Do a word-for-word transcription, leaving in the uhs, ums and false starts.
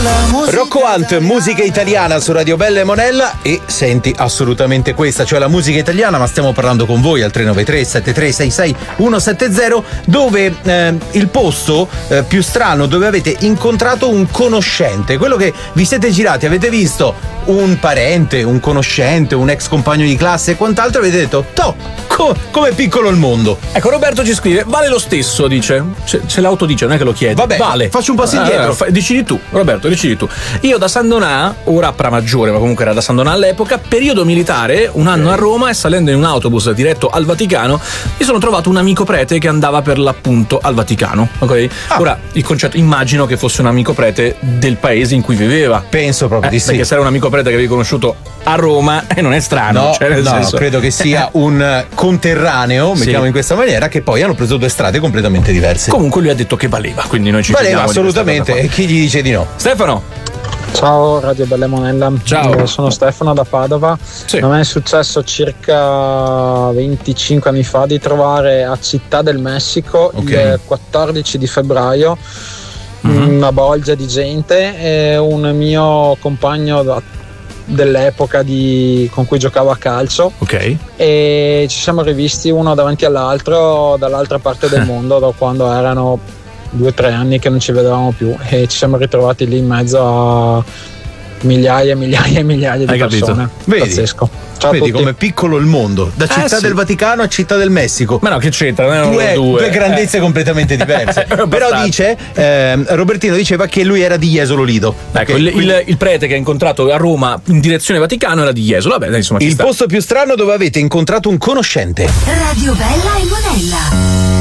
Rocco Hunt, musica italiana su Radio Bella e Monella, e senti assolutamente questa, cioè la musica italiana, ma stiamo parlando con voi al tre nove tre sette tre sei sei uno sette zero, dove eh, il posto eh, più strano dove avete incontrato un conoscente, quello che vi siete girati, avete visto un parente, un conoscente, un ex compagno di classe e quant'altro, avete detto toh, co- com'è piccolo il mondo. Ecco, Roberto ci scrive, vale lo stesso, dice, ce, ce l'autodice, non è che lo chiede. Vabbè, vale. faccio un passo indietro. Ah, fa, decidi tu, Roberto, decidi tu. Io da San Donà, ora a Pramaggiore, ma comunque era da San Donà all'epoca, periodo militare, un anno okay. a Roma, e salendo in un autobus diretto al Vaticano, mi sono trovato un amico prete che andava per l'appunto al Vaticano. Ok? Ah. Ora, il concetto, immagino che fosse un amico prete del paese in cui viveva. Penso proprio eh, di sì. Perché se era un amico prete che avevi conosciuto a Roma, e eh, non è strano. No, cioè nel no, senso... credo che sia un conterraneo, mettiamo sì. in questa maniera, che poi hanno preso due strade completamente diverse. Comunque lui ha detto che valeva, quindi noi ci valeva assolutamente, e chi gli dice di no? Stefano. Ciao Radio Bella e Monella. Ciao. Sono Stefano da Padova. Sì. A me è successo circa venticinque anni fa di trovare a Città del Messico, okay. il quattordici di febbraio, mm-hmm. una bolgia di gente, e un mio compagno da dell'epoca di, con cui giocavo a calcio, ok, e ci siamo rivisti uno davanti all'altro dall'altra parte del mondo, da quando erano due o tre anni che non ci vedevamo più, e ci siamo ritrovati lì in mezzo a migliaia e migliaia e migliaia di Hai persone. Vedi? Pazzesco. Ciao Vedi com'è piccolo il mondo, da Città eh, sì. del Vaticano a Città del Messico. Ma no, che c'entra? Due, due. due grandezze eh. completamente diverse. Però dice, eh, Robertino diceva che lui era di Jesolo Lido. Ecco, okay? il, Quindi... il, il prete che ha incontrato a Roma in direzione Vaticano era di Jesolo. Vabbè, insomma, il posto più strano dove avete incontrato un conoscente. Radio Bella e Monella.